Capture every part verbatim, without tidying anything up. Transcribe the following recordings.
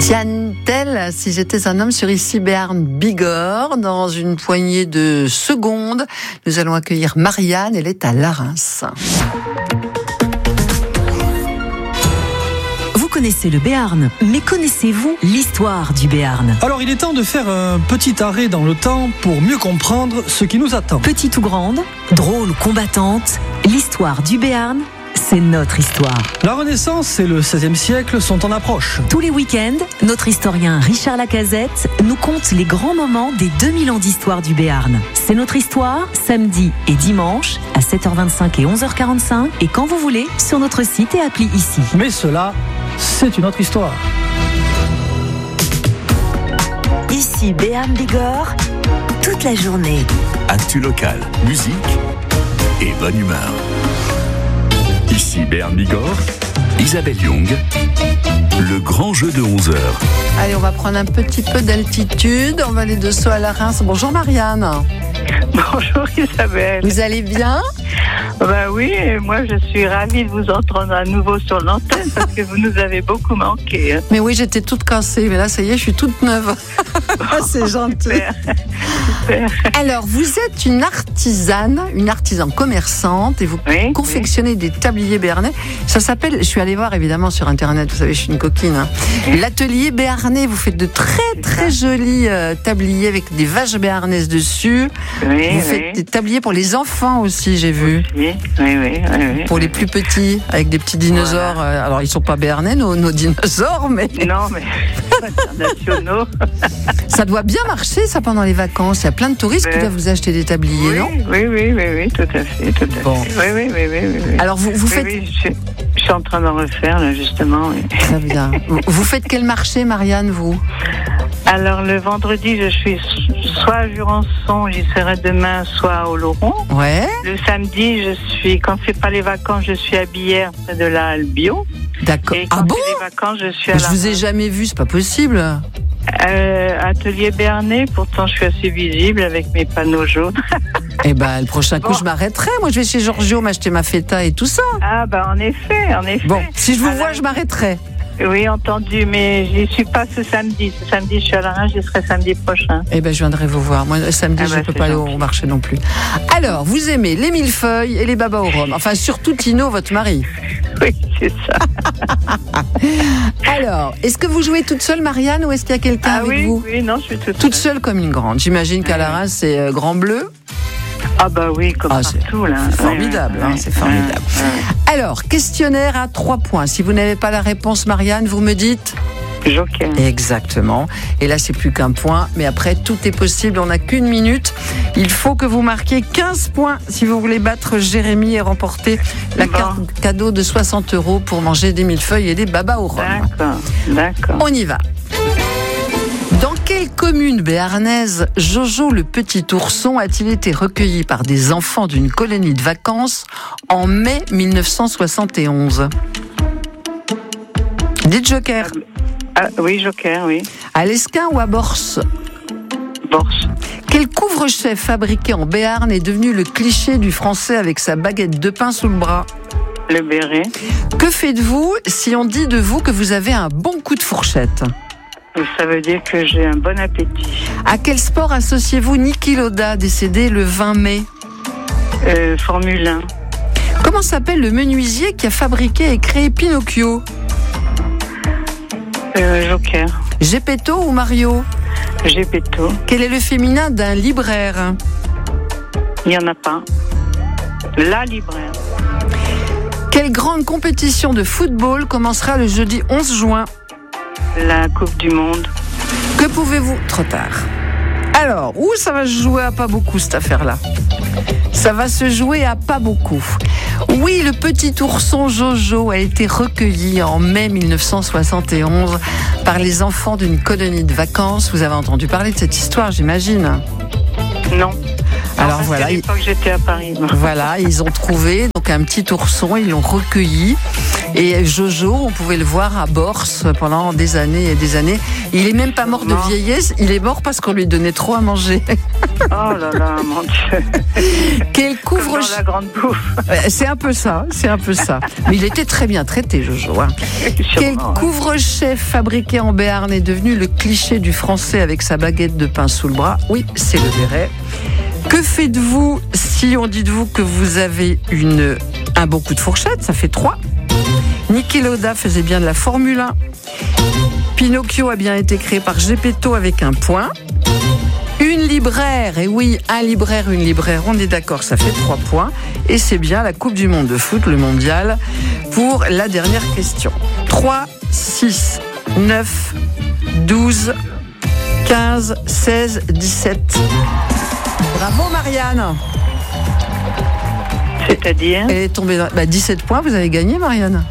Diane Tell, si j'étais un homme sur Ici Béarn Bigorre. Dans une poignée de secondes, nous allons accueillir Marianne, elle est à Larens. Vous connaissez le Béarn, mais connaissez-vous l'histoire du Béarn ? Alors il est temps de faire un petit arrêt dans le temps pour mieux comprendre ce qui nous attend. Petite ou grande, drôle ou combattante, l'histoire du Béarn, c'est notre histoire. La Renaissance et le seizième siècle sont en approche. Tous les week-ends, notre historien Richard Lacazette nous conte les grands moments des deux mille ans d'histoire du Béarn. C'est notre histoire, samedi et dimanche, à sept heures vingt-cinq et onze heures quarante-cinq, et quand vous voulez, sur notre site et appli Ici. Mais cela, c'est une autre histoire. Ici Béarn Bigorre, toute la journée. Actu local, musique et bonne humeur. Ici Béarn Bigorre, Isabelle Young, le grand jeu de onze heures. Allez, on va prendre un petit peu d'altitude. On va aller de Sceaux à Larens. Bonjour Marianne. Bonjour Isabelle. Vous allez bien ? Ben oui, et moi je suis ravie de vous entendre à nouveau sur l'antenne parce que vous nous avez beaucoup manqué. Hein. Mais oui, j'étais toute cassée, mais là ça y est, je suis toute neuve. C'est gentil. Super. Super. Alors, vous êtes une artisane, une artisane commerçante et vous Oui, confectionnez oui. des tabliers béarnais. Ça s'appelle, je suis allée voir évidemment sur internet, vous savez, je suis une coquine. Hein. L'atelier béarnais, vous faites de très très jolis euh, tabliers avec des vaches béarnaises dessus. Oui, Vous oui. faites des tabliers pour les enfants aussi, j'ai vu. Oui, oui, oui, oui, oui. Pour les plus petits, avec des petits dinosaures. Voilà. Euh, Alors, ils sont pas béarnais, nos, nos dinosaures, mais Non, mais internationaux. ça doit bien marcher, ça, pendant les vacances. Il y a plein de touristes qui Ben, doivent vous acheter des tabliers, Oui, non ? oui, oui, oui, oui, tout à fait, tout à Bon. fait. Oui, oui, oui, oui, oui, oui. Alors, vous, vous Oui, faites... oui, je, suis, je suis en train d'en refaire, là, justement. Oui. Très bien. Vous faites quel marché, Marianne, vous ? Alors, le vendredi, je suis soit à Jurançon, j'y serai demain, soit à Oloron. Ouais, Le samedi, je suis, quand c'est pas les vacances, je suis à Billère, près de la Albio. d'accord. Et quand Ah bon ? c'est les vacances, je suis à Mais je la vous ai jamais vu, c'est pas possible. euh, Atelier Béarnais, pourtant je suis assez visible avec mes panneaux jaunes. Eh ben, le prochain coup, Bon. je m'arrêterai. Moi, je vais chez Giorgio m'acheter ma feta et tout ça. Ah bah en effet, en effet. Bon, si je vous Alors, vois, je m'arrêterai. Oui, entendu, mais je n'y suis pas ce samedi. Ce samedi, je suis à Larens, j'y serai samedi prochain. Eh ben, je viendrai vous voir. Moi, le samedi, Ah je bah, ne peux c'est pas aller gentil. au marché non plus. Alors, vous aimez les millefeuilles et les babas au rhum. Enfin, surtout Tino, votre mari. Oui, c'est ça. Alors, est-ce que vous jouez toute seule, Marianne, ou est-ce qu'il y a quelqu'un Ah avec oui, vous ? oui, non, je suis toute, Toute seule comme une grande. J'imagine qu'à Oui. Larens, c'est euh, grand bleu. Ah bah oui, comme Ah, c'est- partout là. c'est formidable, Ouais, hein, ouais, c'est formidable. ouais, ouais. Alors, questionnaire à trois points. Si vous n'avez pas la réponse, Marianne, vous me dites ? Joker. Exactement. Et là, c'est plus qu'un point. Mais après, tout est possible. On n'a qu'une minute. Il faut que vous marquiez quinze points si vous voulez battre Jérémy et remporter la Bon. carte cadeau de soixante euros pour manger des millefeuilles et des babas au rhum. D'accord, d'accord. On y va. Dans quelle commune béarnaise Jojo le petit ourson a-t-il été recueilli par des enfants d'une colonie de vacances en mai mille neuf cent soixante et onze ? Dites Joker. Ah, oui, Joker, oui. À l'Esquin ou à Borse ? Borche. Quel couvre-chef fabriqué en Béarn est devenu le cliché du français avec sa baguette de pain sous le bras ? Le béret. Que faites-vous si on dit de vous que vous avez un bon coup de fourchette ? Ça veut dire que j'ai un bon appétit. À quel sport associez-vous Niki Lauda, décédé le vingt mai ? Euh, Formule un. Comment s'appelle le menuisier qui a fabriqué et créé Pinocchio ? Euh, Joker. Gepetto ou Mario ? Gepetto. Quel est le féminin d'un libraire ? Il n'y en a pas. La libraire. Quelle grande compétition de football commencera le jeudi onze juin ? La Coupe du Monde. Que pouvez-vous... Trop tard. Alors, où ça va se jouer à pas beaucoup, cette affaire-là ? Ça va se jouer à pas beaucoup. Oui, le petit ourson Jojo a été recueilli en mai mille neuf cent soixante et onze par les enfants d'une colonie de vacances. Vous avez entendu parler de cette histoire, j'imagine ? Non. Alors Parce voilà, qu'à l'époque, j'étais à Paris. moi. Voilà, ils ont trouvé donc un petit ourson, ils l'ont recueilli. Et Jojo, on pouvait le voir à Borse pendant des années et des années. Il est même pas mort de Comment ? vieillesse, il est mort parce qu'on lui donnait trop à manger. Oh là là, mon Dieu. Quel Comme couvre... dans la grande bouffe. C'est un peu ça, c'est un peu ça. Mais il était très bien traité, Jojo. Hein. Quel Sûrement, hein. couvre-chef fabriqué en Béarn est devenu le cliché du français avec sa baguette de pain sous le bras? Oui, c'est le béret. Que faites-vous si on dit de vous que vous avez une, un bon coup de fourchette? Ça fait trois. Niki Lauda faisait bien de la Formule un. Pinocchio a bien été créé par Geppetto avec un point. Une libraire, et oui, un libraire, une libraire, on est d'accord, ça fait trois points. Et c'est bien la Coupe du Monde de foot, le mondial, pour la dernière question. trois, six, neuf, douze, quinze, seize, dix-sept. Bravo Marianne. C'est-à-dire Elle est tombée dans... bah, dix-sept points, vous avez gagné Marianne.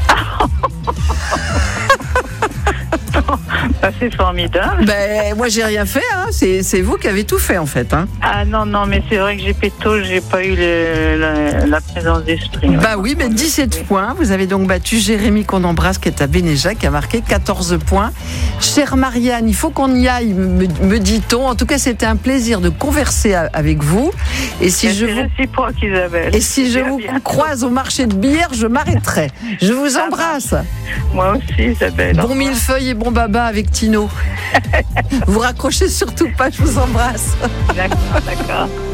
Bah, c'est formidable. Ben, moi j'ai rien fait, hein. c'est, c'est vous qui avez tout fait en fait. Hein. Ah non, non, mais c'est vrai que j'ai péto, j'ai pas eu le, la, la présence d'esprit. Ouais. Bah oui, mais dix-sept points. Vous avez donc battu Jérémy qu'on embrasse, qui est à Bénéjac, qui a marqué quatorze points. Chère Marianne, il faut qu'on y aille, me, me dit-on. En tout cas, c'était un plaisir de converser avec vous. Et si Mais je c'est vous, réciproque, Isabelle. et si je À vous bientôt. croise au marché de Bière, je m'arrêterai. Je vous embrasse. Moi aussi, Isabelle. Bon millefeuille et bon baba avec Tino. Vous raccrochez surtout pas, je vous embrasse. D'accord, d'accord.